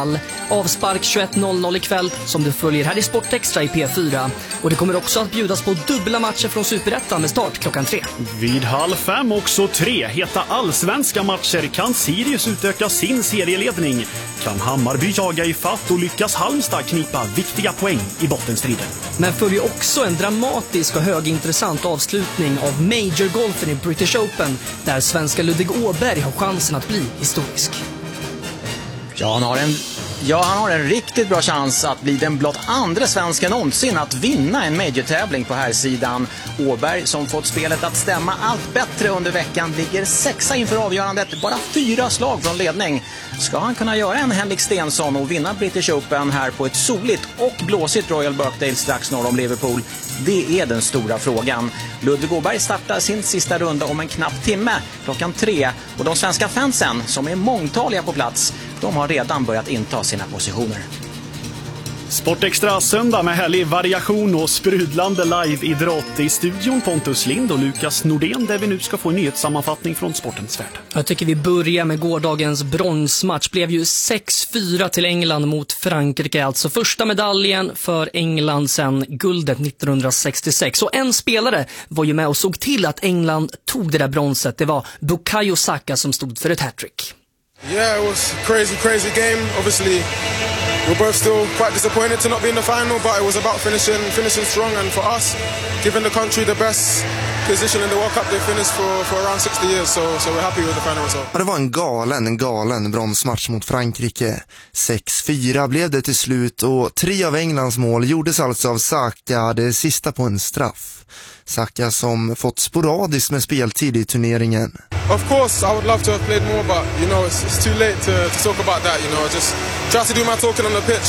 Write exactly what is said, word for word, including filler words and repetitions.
Avspark tjugoett noll noll ikväll som du följer här i Sportextra i P fyra. Och det kommer också att bjudas på dubbla matcher från Superettan med start klockan tre. Vid halv fem också tre heta allsvenska matcher kan Sirius utöka sin serieledning. Kan Hammarby jaga i fatt och lyckas Halmstad knipa viktiga poäng i bottenstriden. Men följer också en dramatisk och högintressant avslutning av Major-golfen i British Open där svenska Ludvig Åberg har chansen att bli historisk. Ja, han har en, ja, han har en riktigt bra chans att bli den blott andra svensken någonsin att vinna en major-tävling på här sidan. Åberg, som fått spelet att stämma allt bättre under veckan, ligger sexa inför avgörandet, bara fyra slag från ledning. Ska han kunna göra en Henrik Stenson och vinna British Open här på ett soligt och blåsigt Royal Birkdale strax norr om Liverpool? Det är den stora frågan. Ludvig Åberg startar sin sista runda om en knapp timme, klockan tre. Och de svenska fansen, som är mångtaliga på plats, de har redan börjat inta sina positioner. Sportextra söndag med härlig variation och sprudlande live-idrott. I studion Pontus Lind och Lukas Nordén, där vi nu ska få en nyhetssammanfattning från sportens värld. Jag tycker vi börjar med gårdagens bronsmatch. Blev ju sex fyra till England mot Frankrike. Alltså första medaljen för England sedan guldet nittonhundrasextiosex. Och en spelare var ju med och såg till att England tog det där bronset. Det var Bukayo Saka som stod för ett hattrick. Yeah, it was a crazy, crazy game. Obviously, we're both still quite disappointed to not be in the final, but it was about finishing finishing strong, and for us, giving the country the best position in the World Cup they finished for, for around sixty years, so, so we're happy with the final result. Ja, det var en galen, en galen bronsmatch mot Frankrike. sex fyra blev det till slut och tre av Englands mål gjordes alltså av Saka, det sista på en straff. Saka som fått sporadiskt med speltid i turneringen. Of course, I would love to have played more, but you know, it's, it's too late to, to talk about that. You know, just try to do my talking on the pitch